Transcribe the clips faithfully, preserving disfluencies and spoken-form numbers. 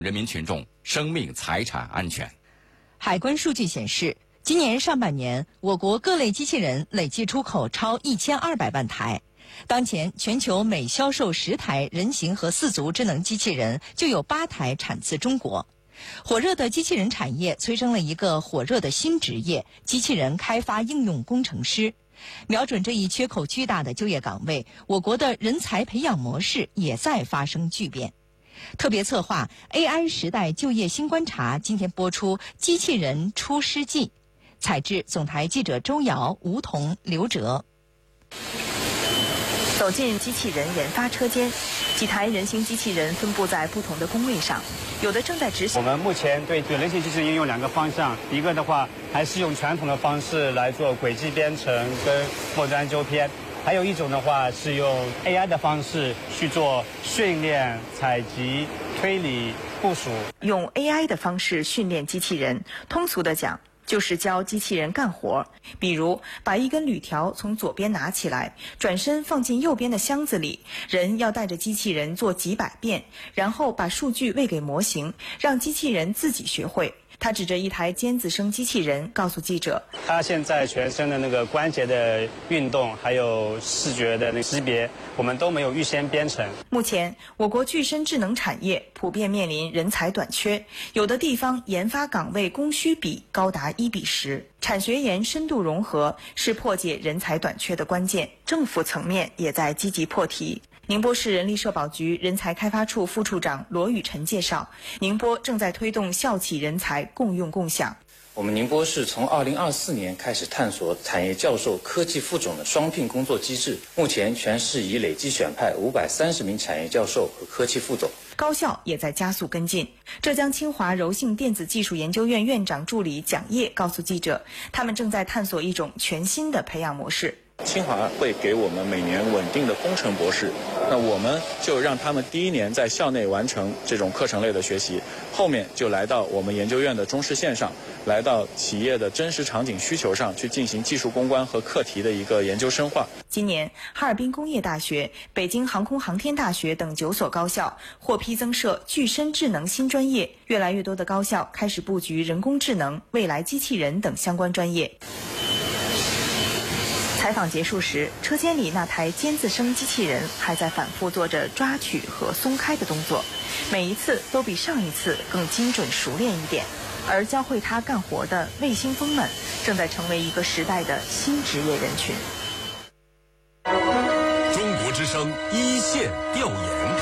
人民群众生命财产安全。 海关数据显示，今年上半年，我国各类机器人累计出口超一千二百万台。当前，全球每销售十台人形和四足智能机器人，就有八台产自中国。火热的机器人产业催生了一个火热的新职业——机器人开发应用工程师。瞄准这一缺口巨大的就业岗位，我国的人才培养模式也在发生巨变。特别策划 A I 时代就业新观察今天播出《机器人出师记》，采制总台记者周瑶、吴彤、刘哲。 走进机器人研发车间，几台人形机器人分布在不同的工位上，有的正在执行。 我们目前对对人形机器人应用两个方向，一个的话还是用传统的方式来做轨迹编程跟末端纠偏，还有一种的话是用 A I 的方式去做训练、采集、推理、部署。 用 A I 的方式训练机器人，通俗的讲，就是教机器人干活，比如把一根铝条从左边拿起来，转身放进右边的箱子里，人要带着机器人做几百遍，然后把数据喂给模型，让机器人自己学会。他指着一台尖子生机器人告诉记者， 他现在全身的那个关节的运动还有视觉的那个识别，我们都没有预先编程。 目前我国具身智能产业普遍面临人才短缺，有的地方研发岗位供需比高达一比十，产学研深度融合是破解人才短缺的关键，政府层面也在积极破题。宁波市人力社保局人才开发处副处长罗雨辰介绍，宁波正在推动校企人才共用共享。 我们宁波市从二零二四年开始探索产业教授、科技副总的双聘工作机制，目前全市已累计选派五百三十名产业教授和科技副总。 高校也在加速跟进。浙江清华柔性电子技术研究院院长助理蒋烨告诉记者，他们正在探索一种全新的培养模式。 清华会给我们每年稳定的工程博士，那我们就让他们第一年在校内完成这种课程类的学习，后面就来到我们研究院的中试线上，来到企业的真实场景需求上去进行技术攻关和课题的一个研究深化。 今年，哈尔滨工业大学、北京航空航天大学等九所高校获批增设具身智能新专业，越来越多的高校开始布局人工智能、未来机器人等相关专业。采访结束时，车间里那台尖子生机器人还在反复做着抓取和松开的动作，每一次都比上一次更精准熟练一点。而教会它干活的卫星蜂们，正在成为一个时代的新职业人群。 中国之声一线调研。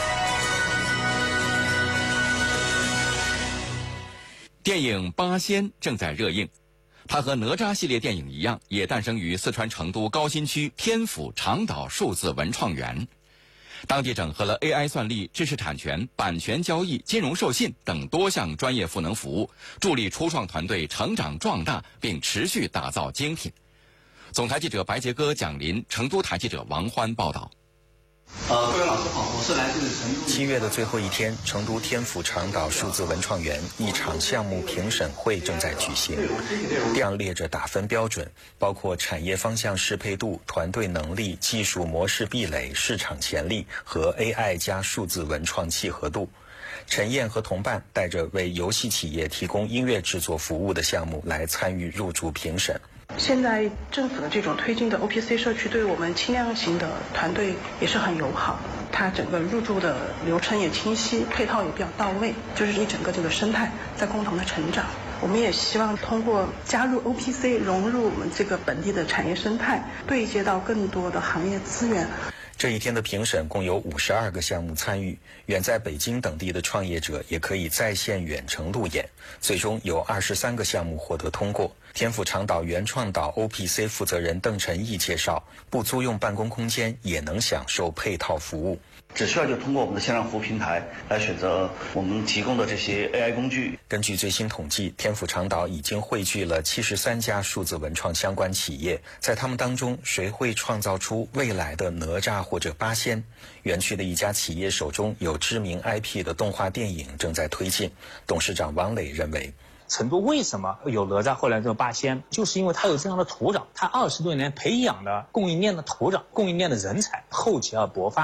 电影《八仙》正在热映。它和哪吒系列电影一样，也诞生于四川成都高新区天府长岛数字文创园。当地整合了 A I 算力、知识产权、版权交易、金融授信等多项专业赋能服务，助力初创团队成长壮大，并持续打造精品。总台记者白杰哥、蒋林，成都台记者王欢报道。 呃，各位老师好，我是来自成都。 七月的最后一天，成都天府长岛数字文创园一场项目评审会正在举行，亮列着打分标准，包括产业方向适配度、团队能力、技术模式壁垒、市场潜力和 A I 加数字文创契合度。陈燕和同伴带着为游戏企业提供音乐制作服务的项目来参与入驻评审。 现在政府的这种推进的 O P C 社区对我们轻量型的团队也是很友好，它整个入驻的流程也清晰，配套也比较到位，就是一整个这个生态在共同的成长。我们也希望通过加入 O P C， 融入我们这个本地的产业生态，对接到更多的行业资源。 这一天的评审共有五十二个项目参与，远在北京等地的创业者也可以在线远程路演，最终有二十三个项目获得通过。天府长岛原创岛 O P C 负责人邓晨毅介绍，不租用办公空间也能享受配套服务。 只需要就通过我们的线上服务平台来选择我们提供的这些 A I 工具。 根据最新统计，天府长岛已经汇聚了七十三家数字文创相关企业，在他们当中，谁会创造出未来的哪吒或者八仙？园区的一家企业手中有知名 I P 的动画电影正在推进。董事长王磊认为， 成都为什么有哪吒后来这个八仙，就是因为它有这样的土壤，它二十多年培养的供应链的土壤，供应链的人才，后期要勃发。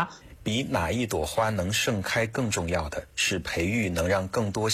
比哪一朵花能盛开更重要的是培育能让更多